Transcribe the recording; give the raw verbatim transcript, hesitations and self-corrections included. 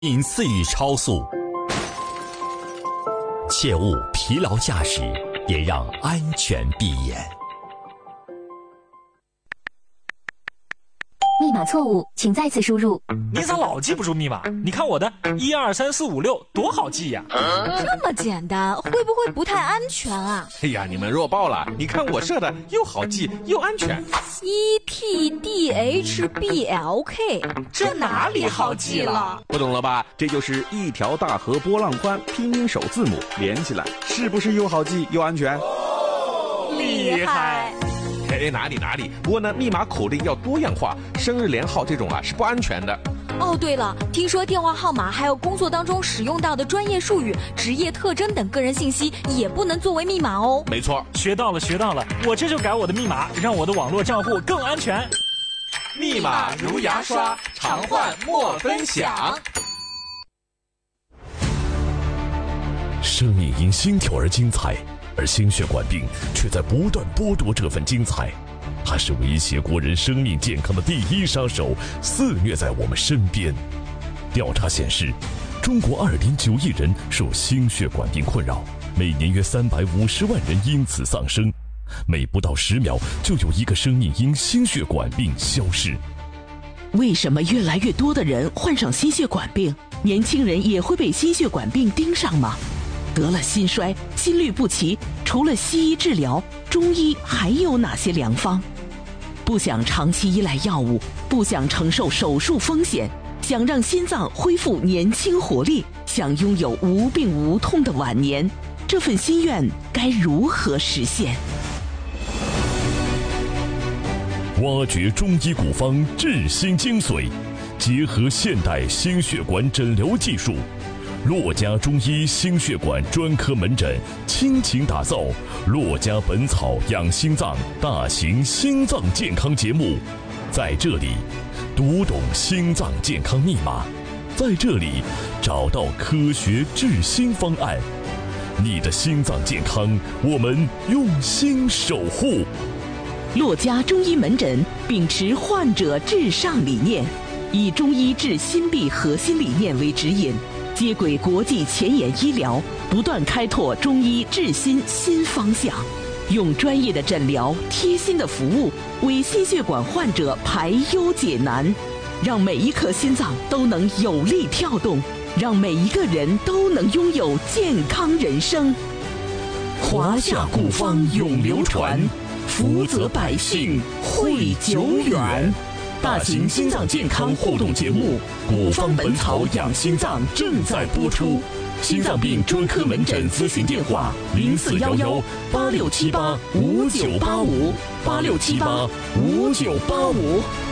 因赐予超速，切勿疲劳驾驶，也让安全闭眼。 密码错误，请再次输入。 你咋老记不住密码？你看我的一二三四五六多好记呀、 啊！这么简单，会不会不太安全啊？ 哎呀，你们弱爆了！你看我设的又好记又安全。 E T D H B L K， 这哪里好记了？ 不懂了吧？这就是一条大河波浪宽，拼音首字母连起来，是不是又好记又安全？ 哦、厉害！ 哎，哪里哪里，不过呢，密码口令要多样化，生日连号这种啊是不安全的。 哦，对了，听说电话号码还有工作当中使用到的专业术语、职业特征等个人信息也不能作为密码哦。 没错， 学到了学到了，我这就改我的密码，让我的网络账户更安全。 密码如牙刷，常换莫分享。 生命因心跳而精彩，而心血管病却在不断剥夺这份精彩。它是威胁国人生命健康的第一杀手，肆虐在我们身边。调查显示，中国二点九亿人受心血管病困扰，每年约三百五十万人因此丧生，每不到十秒就有一个生命因心血管病消逝。 为什么越来越多的人患上心血管病？年轻人也会被心血管病盯上吗？得了心衰、心律不齐，除了西医治疗，中医还有哪些良方？不想长期依赖药物，不想承受手术风险，想让心脏恢复年轻活力，想拥有无病无痛的晚年，这份心愿该如何实现？ 挖掘中医古方治心精髓，结合现代心血管诊疗技术，洛家中医心血管专科门诊倾情打造洛家本草养心脏大型心脏健康节目，在这里读懂心脏健康密码，在这里找到科学治心方案。你的心脏健康，我们用心守护。 洛家中医门诊秉持患者至上理念，以中医治心病核心理念为指引，接轨国际前沿医疗，不断开拓中医治心新方向，用专业的诊疗、贴心的服务，为心血管患者排忧解难，让每一颗心脏都能有力跳动，让每一个人都能拥有健康人生。华夏古方永流传，福泽百姓惠久远。大型心脏健康互动节目《古方本草养心脏》正在播出。心脏病专科门诊咨询电话：零四幺幺八六七八五九八五八六七八五九八五。